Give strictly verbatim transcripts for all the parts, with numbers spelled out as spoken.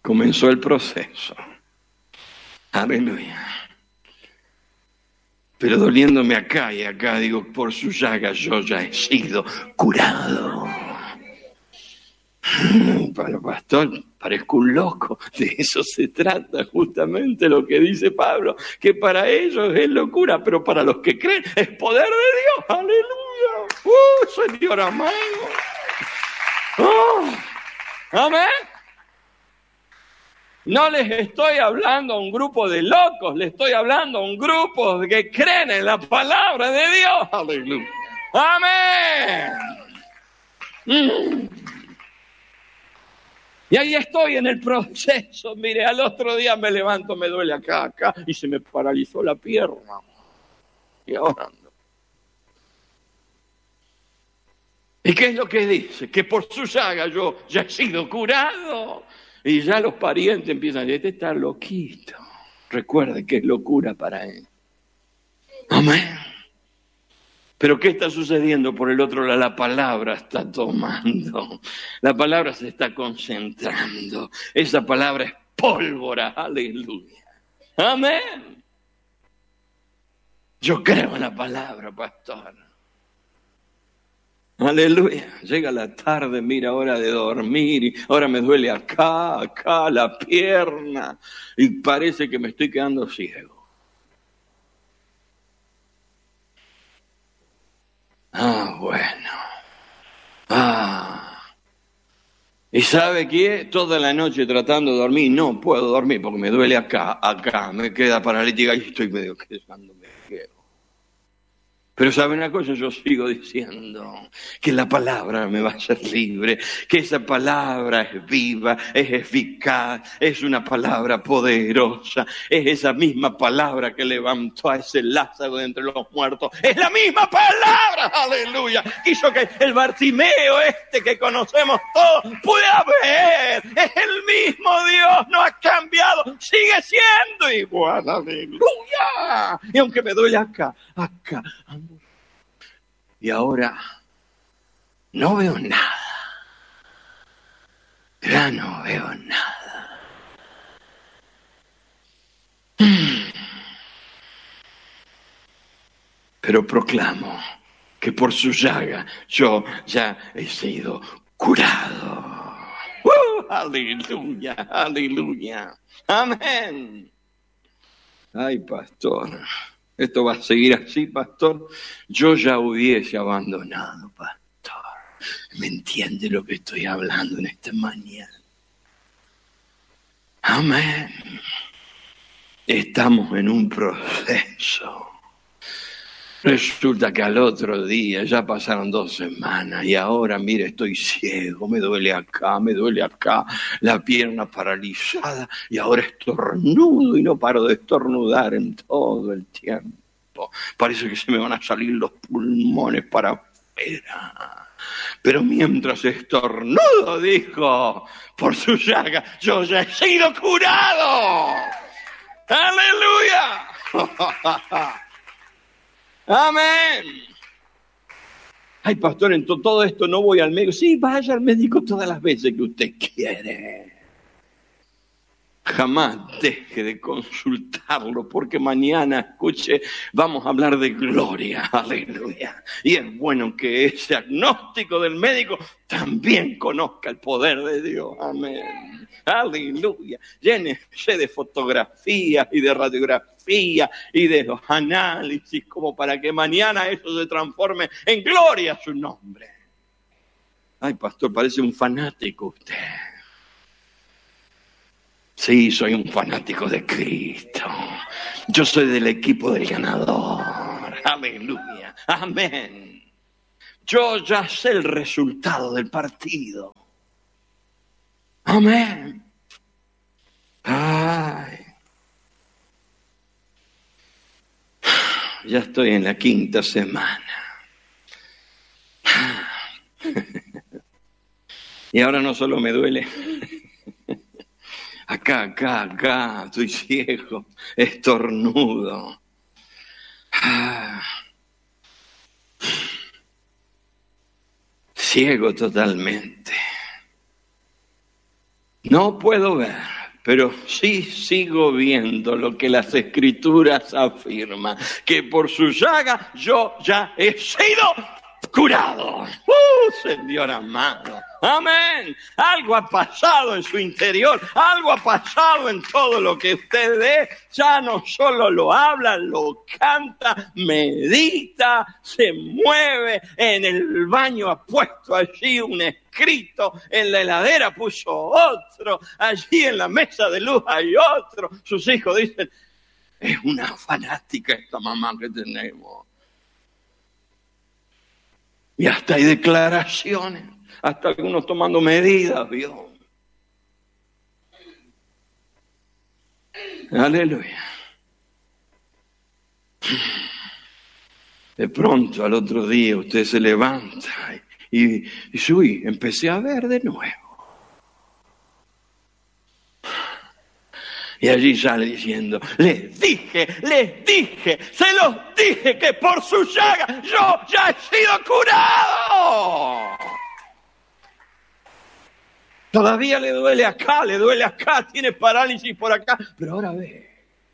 Comenzó el proceso. Aleluya. Pero doliéndome acá y acá, digo, por su llaga yo ya he sido curado. Para pastor, parezco un loco. De eso se trata justamente lo que dice Pablo, que para ellos es locura, pero para los que creen es poder de Dios. Aleluya. ¡Uh, Señor amado! ¡Oh! Amén. No les estoy hablando a un grupo de locos, les estoy hablando a un grupo que creen en la palabra de Dios. Aleluya. Amén. Mm. Y ahí estoy en el proceso. Mire, al otro día me levanto, me duele acá, acá, y se me paralizó la pierna. Y ahora ando. ¿Y qué es lo que dice? Que por su llaga yo ya he sido curado. Y ya los parientes empiezan a decir, este está loquito. Recuerde que es locura para él. Amén. Pero ¿qué está sucediendo? Por el otro lado, la palabra está tomando. La palabra se está concentrando. Esa palabra es pólvora. Aleluya. Amén. Yo creo en la palabra, pastor. Aleluya. Llega la tarde, mira, hora de dormir, y ahora me duele acá, acá, la pierna, y parece que me estoy quedando ciego. Ah, bueno. Ah. ¿Y sabe qué? Toda la noche tratando de dormir, no puedo dormir porque me duele acá, acá, me queda paralítica y estoy medio quedándome ciego. Pero ¿sabe una cosa? Yo sigo diciendo que la palabra me va a hacer libre, que esa palabra es viva, es eficaz, es una palabra poderosa, es esa misma palabra que levantó a ese Lázaro de entre los muertos, es la misma palabra, aleluya, que hizo que el Bartimeo este que conocemos todos pueda ver, es el mismo Dios, no ha cambiado, sigue siendo igual, aleluya, y aunque me duele acá, acá, y ahora no veo nada. Ya no veo nada. Pero proclamo que por su llaga yo ya he sido curado. ¡Uh! Aleluya, aleluya. Amén. Ay, pastor. ¿Esto va a seguir así, pastor? Yo ya hubiese abandonado, pastor. ¿Me entiende lo que estoy hablando en esta mañana? Amén. Estamos en un proceso. Resulta que al otro día ya pasaron dos semanas y ahora, mire, estoy ciego, me duele acá, me duele acá, la pierna paralizada y ahora estornudo y no paro de estornudar en todo el tiempo. Parece que se me van a salir los pulmones para afuera. Pero mientras estornudo, dijo, por su llaga, yo ya he sido curado. ¡Aleluya! Amén. Ay, pastor, en todo esto no voy al médico. Sí, vaya al médico todas las veces que usted quiere. Jamás deje de consultarlo, porque mañana, escuche, vamos a hablar de gloria. Aleluya. Y es bueno que ese agnóstico del médico también conozca el poder de Dios. Amén. Aleluya. Llénese de fotografías y de radiografía y de los análisis, como para que mañana eso se transforme en gloria a su nombre. Ay, pastor, parece un fanático usted. Sí, soy un fanático de Cristo. Yo soy del equipo del ganador. Aleluya. Amén. Yo ya sé el resultado del partido. Amén. Ay. Ya estoy en la quinta semana. Y ahora no solo me duele. Acá, acá, acá, estoy ciego, estornudo. Ah. Ciego totalmente. No puedo ver, pero sí sigo viendo lo que las Escrituras afirman, que por su llaga yo ya he sido curado. ¡Uh, Señor amado! Amén. Algo ha pasado en su interior, algo ha pasado en todo lo que usted ve. Ya no solo lo habla, lo canta, medita, se mueve. En el baño ha puesto allí un escrito, en la heladera puso otro, allí en la mesa de luz hay otro. Sus hijos dicen, es una fanática esta mamá que tenemos. Y hasta hay declaraciones, hasta algunos tomando medidas, ¿vio? Aleluya. De pronto al otro día usted se levanta y, y dice, uy, empecé a ver de nuevo. Y allí sale diciendo, les dije, les dije, se los dije que por su llaga yo ya he sido curado. Todavía le duele acá, le duele acá, tiene parálisis por acá, pero ahora ve.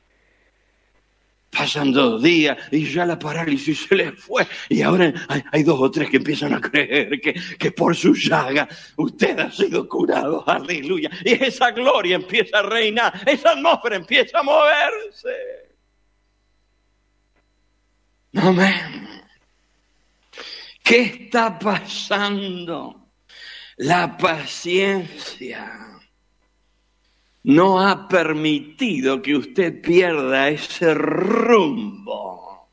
Pasan dos días y ya la parálisis se le fue. Y ahora hay, hay dos o tres que empiezan a creer que, que por su llaga usted ha sido curado. Aleluya. Y esa gloria empieza a reinar. Esa atmósfera empieza a moverse. Amén. ¿Qué está pasando? La paciencia no ha permitido que usted pierda ese rumbo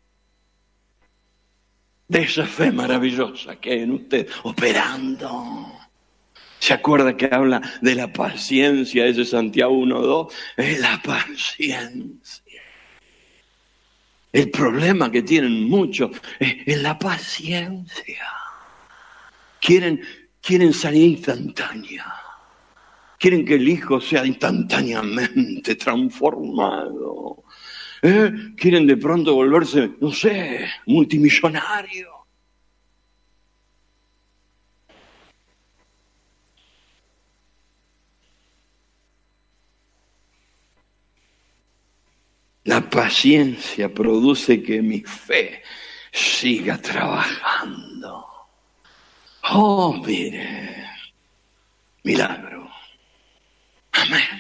de esa fe maravillosa que hay en usted operando. ¿Se acuerda que habla de la paciencia, ese Santiago uno dos? Es la paciencia. El problema que tienen muchos es, es la paciencia. Quieren, quieren sanidad instantánea. Quieren que el hijo sea instantáneamente transformado. ¿Eh? Quieren de pronto volverse, no sé, multimillonario. La paciencia produce que mi fe siga trabajando. Oh, mire, milagro. Amén.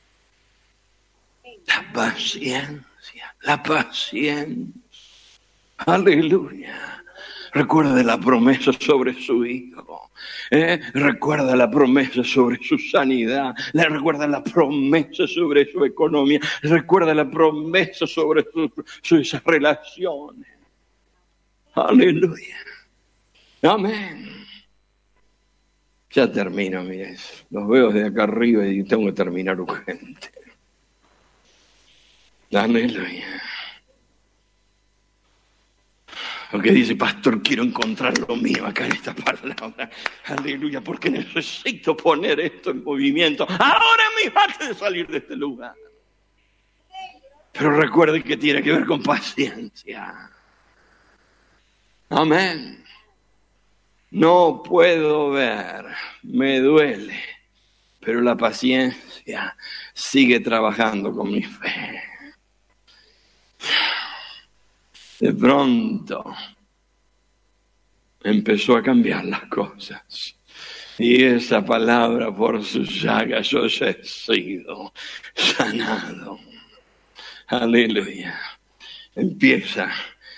La paciencia, la paciencia. Aleluya. Recuerda la promesa sobre su hijo. ¿eh? Recuerda la promesa sobre su sanidad. Le recuerda la promesa sobre su economía. Recuerda la promesa sobre su, sus relaciones. Aleluya. Amén. Ya termino, miren, los veo de acá arriba y tengo que terminar urgente. Aleluya. Porque dice, pastor, quiero encontrar lo mío acá en esta palabra. Aleluya, porque necesito poner esto en movimiento. Ahora mismo antes de salir de este lugar. Pero recuerde que tiene que ver con paciencia. Amén. No puedo ver, me duele, pero la paciencia sigue trabajando con mi fe. De pronto empezó a cambiar las cosas. Y esa palabra, por su llaga, yo ya he sido sanado. Aleluya. Empieza.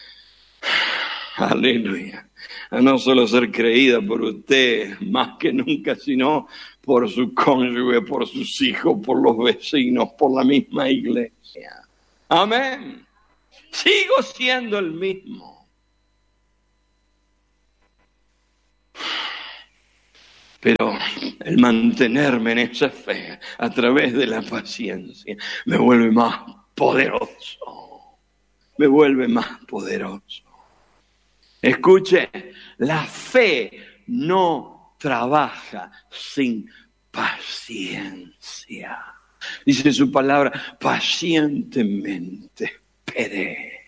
Aleluya. A no solo ser creída por usted más que nunca, sino por su cónyuge, por sus hijos, por los vecinos, por la misma iglesia. Amén. Sigo siendo el mismo. Pero el mantenerme en esa fe a través de la paciencia me vuelve más poderoso. Me vuelve más poderoso. Escuche, la fe no trabaja sin paciencia. Dice su palabra, pacientemente esperé.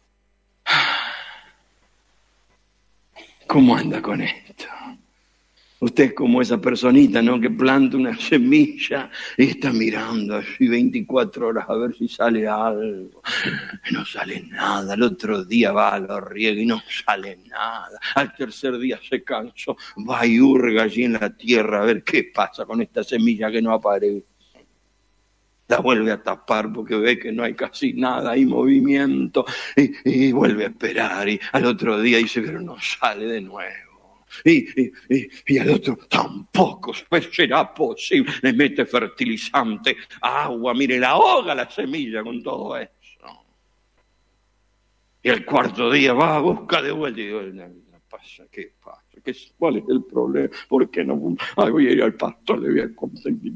¿Cómo anda con esto? Usted es como esa personita, ¿no?, que planta una semilla y está mirando así veinticuatro horas a ver si sale algo. No sale nada. El otro día va a lo riega y no sale nada. Al tercer día se cansó, va y hurga allí en la tierra a ver qué pasa con esta semilla que no aparece. La vuelve a tapar porque ve que no hay casi nada, hay movimiento, y, y vuelve a esperar, y al otro día dice, pero no sale de nuevo. Y, y, y, y al otro tampoco, pues será posible. Le mete fertilizante, agua, mire, la ahoga la semilla con todo eso. Y el cuarto día va a buscar de vuelta y digo, ¿qué pasa? ¿Qué pasa? ¿Qué, ¿Cuál es el problema? ¿Por qué no? Ay, voy a ir al pastor, le voy a conseguir.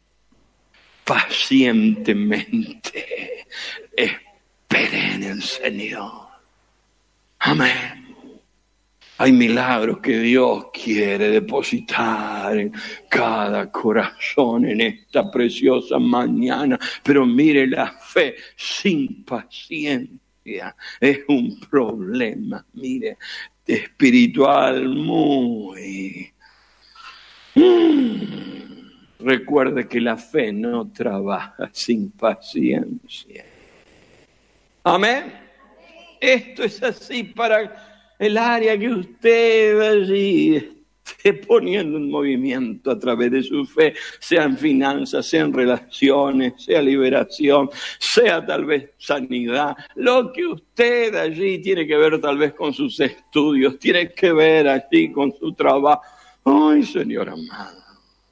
Pacientemente esperen en el Señor. Amén. Hay milagros que Dios quiere depositar en cada corazón en esta preciosa mañana. Pero mire, la fe sin paciencia es un problema, mire, espiritual muy... Mm. Recuerde que la fe no trabaja sin paciencia. Amén. Esto es así para el área que usted allí esté poniendo en movimiento a través de su fe, sea en finanzas, sea en relaciones, sea liberación, sea tal vez sanidad. Lo que usted allí tiene que ver tal vez con sus estudios, tiene que ver allí con su trabajo. Ay, Señor amado.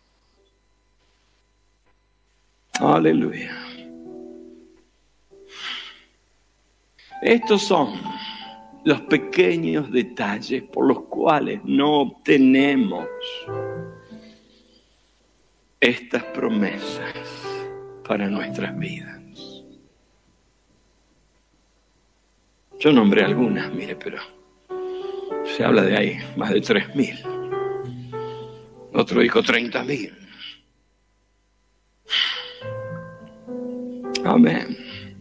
Aleluya. Estos son los pequeños detalles por los cuales no obtenemos estas promesas para nuestras vidas. Yo nombré algunas, mire, pero se habla de ahí más de tres mil. Otro dijo treinta mil. Amén.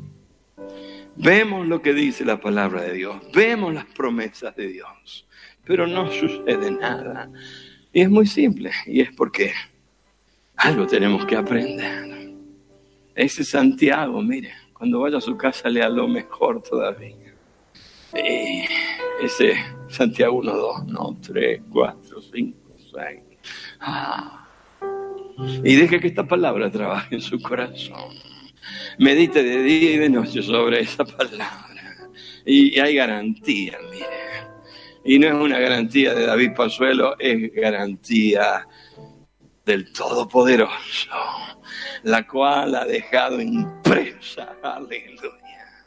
Vemos lo que dice la palabra de Dios, vemos las promesas de Dios, pero no sucede nada. Y es muy simple, y es porque algo tenemos que aprender. Ese Santiago, mire, cuando vaya a su casa lea lo mejor todavía. Y ese Santiago uno, dos, no, tres, cuatro, cinco, seis. Ah. Y deje que esta palabra trabaje en su corazón. Medite de día y de noche sobre esa palabra. Y hay garantía, mire. Y no es una garantía de David Pazuelo, es garantía del Todopoderoso, la cual ha dejado impresa, aleluya,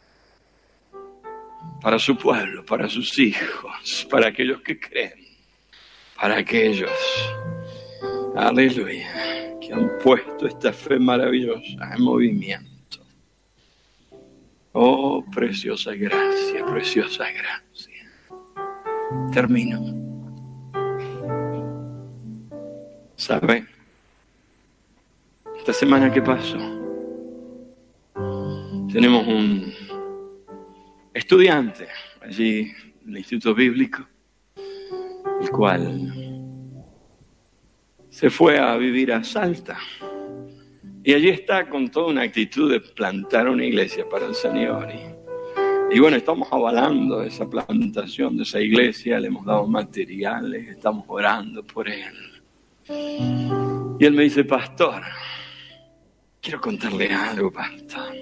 para su pueblo, para sus hijos, para aquellos que creen, para aquellos, aleluya, que han puesto esta fe maravillosa en movimiento. Oh, preciosa gracia, preciosa gracia. Termino. ¿Saben? Esta semana que pasó, tenemos un estudiante allí en el Instituto Bíblico, el cual se fue a vivir a Salta. Y allí está con toda una actitud de plantar una iglesia para el Señor. Y, y bueno, estamos avalando esa plantación de esa iglesia, le hemos dado materiales, estamos orando por él. Y él me dice, pastor, quiero contarle algo, pastor.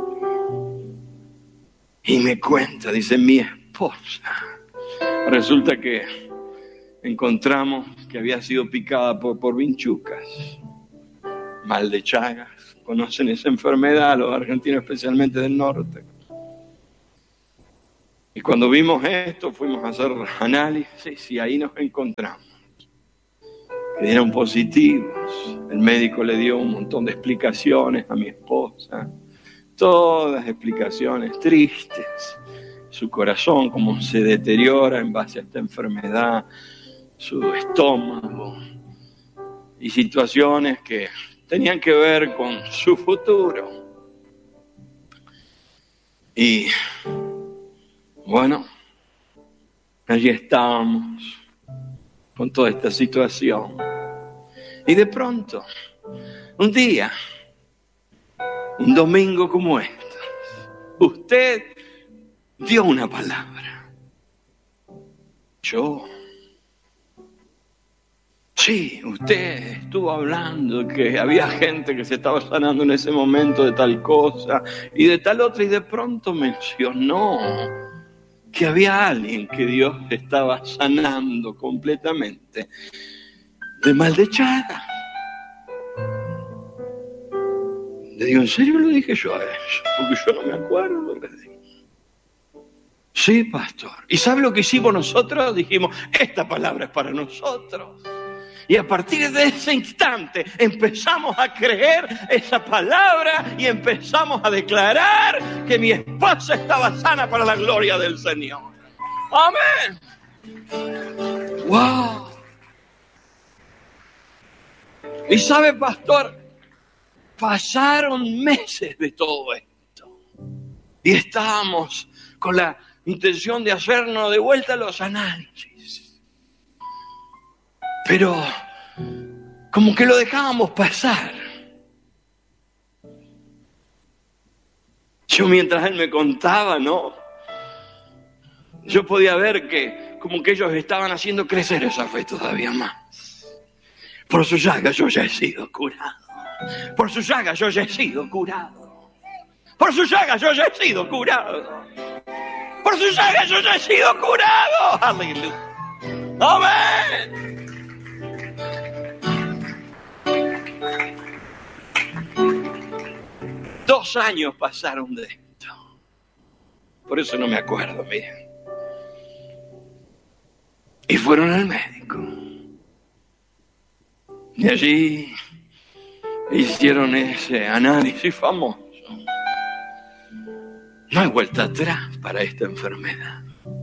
Y me cuenta, dice, mi esposa. Resulta que encontramos que había sido picada por, por vinchucas. Mal de Chagas, conocen esa enfermedad los argentinos, especialmente del norte. Y cuando vimos esto, fuimos a hacer análisis y ahí nos encontramos que dieron positivos. El médico le dio un montón de explicaciones a mi esposa, todas explicaciones tristes. Su corazón, cómo se deteriora en base a esta enfermedad, su estómago y situaciones que tenían que ver con su futuro. Y bueno, allí estábamos con toda esta situación. Y de pronto, un día, un domingo como este, usted dio una palabra. Yo... Sí, usted estuvo hablando de que había gente que se estaba sanando en ese momento de tal cosa y de tal otra, y de pronto mencionó que había alguien que Dios estaba sanando completamente de mal de Chaga. Le digo, ¿en serio lo dije yo a eso? Porque yo no me acuerdo, le digo. Sí, pastor. ¿Y sabe lo que hicimos nosotros? Dijimos, esta palabra es para nosotros. Y a partir de ese instante empezamos a creer esa palabra y empezamos a declarar que mi esposa estaba sana para la gloria del Señor. ¡Amén! ¡Wow! Y sabe, pastor, pasaron meses de todo esto. Y estábamos con la intención de hacernos de vuelta los análisis. Pero como que lo dejábamos pasar. Yo mientras él me contaba, ¿no? Yo podía ver que como que ellos estaban haciendo crecer esa fe todavía más. Por su llaga yo ya he sido curado. Por su llaga yo ya he sido curado. Por su llaga yo ya he sido curado. Por su llaga yo ya he sido curado. Aleluya. Amén. Dos años pasaron de esto. Por eso no me acuerdo bien. Y fueron al médico. Y allí hicieron ese análisis famoso. No hay vuelta atrás para esta enfermedad.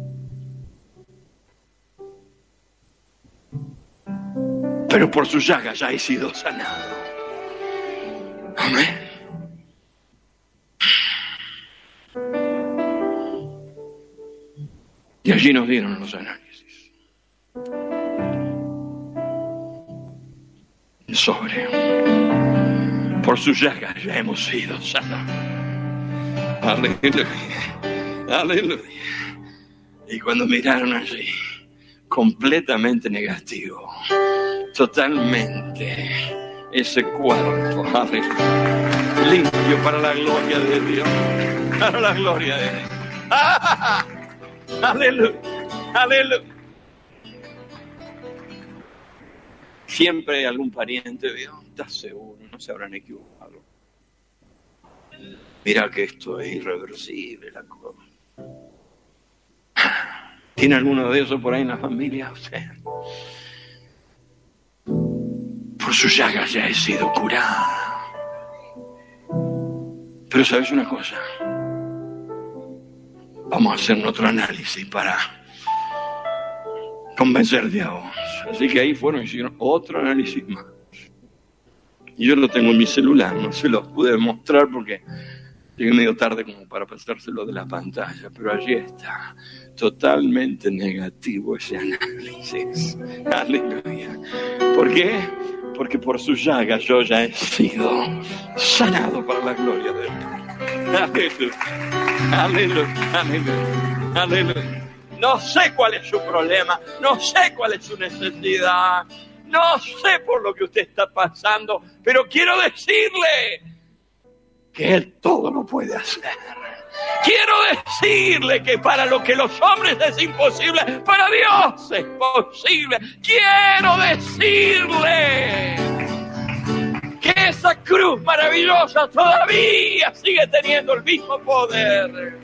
Pero por su llaga ya he sido sanado. Amén. Y allí nos dieron los análisis. Sobre. Por su llaga ya hemos sido sanados. Aleluya. Aleluya. Y cuando miraron allí, completamente negativo. Totalmente. Ese cuerpo. Aleluya. Limpio para la gloria de Dios. Para la gloria de Dios. ¡Ah! Aleluya, aleluya. Siempre hay algún pariente, ¿vio? ¿Estás seguro? No se habrán equivocado. Mira que esto es irreversible, la cosa. ¿Tiene alguno de esos por ahí en la familia? Usted. Por su llaga ya he sido curada. Pero ¿sabes una cosa? Vamos a hacer otro análisis para convencerte a vos. Así que ahí fueron y hicieron otro análisis más. Y yo lo tengo en mi celular, no se los pude mostrar porque llegué medio tarde como para pasárselo de la pantalla. Pero allí está, totalmente negativo ese análisis. Aleluya. ¿Por qué? Porque por su llaga yo ya he sido sanado para la gloria de Dios. Aleluya, aleluya, aleluya, aleluya. No sé cuál es su problema, no sé cuál es su necesidad, no sé por lo que usted está pasando, pero quiero decirle que Él todo lo puede hacer. Quiero decirle que para lo que los hombres es imposible, para Dios es posible. Quiero decirle que esa cruz maravillosa todavía sigue teniendo el mismo poder.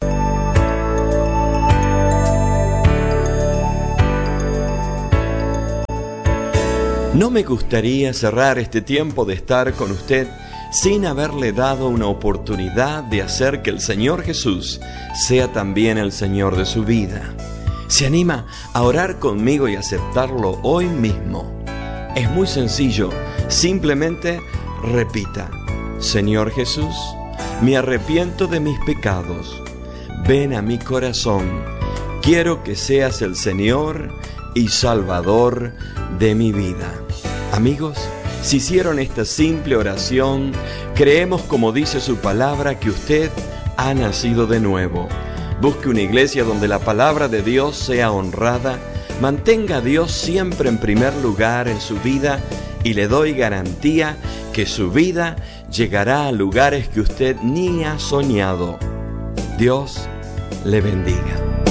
No me gustaría cerrar este tiempo de estar con usted sin haberle dado una oportunidad de hacer que el Señor Jesús sea también el Señor de su vida. ¿Se anima a orar conmigo y aceptarlo hoy mismo? Es muy sencillo, simplemente repita: Señor Jesús, me arrepiento de mis pecados. Ven a mi corazón. Quiero que seas el Señor y Salvador de mi vida. Amigos, si hicieron esta simple oración, creemos, como dice su palabra, que usted ha nacido de nuevo. Busque una iglesia donde la palabra de Dios sea honrada, mantenga a Dios siempre en primer lugar en su vida y le doy garantía que su vida llegará a lugares que usted ni ha soñado. Dios le bendiga.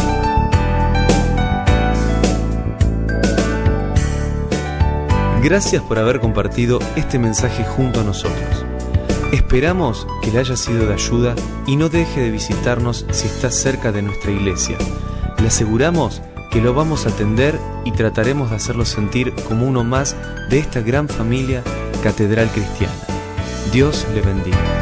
Gracias por haber compartido este mensaje junto a nosotros. Esperamos que le haya sido de ayuda y no deje de visitarnos si está cerca de nuestra iglesia. Le aseguramos que lo vamos a atender y trataremos de hacerlo sentir como uno más de esta gran familia Catedral Cristiana. Dios le bendiga.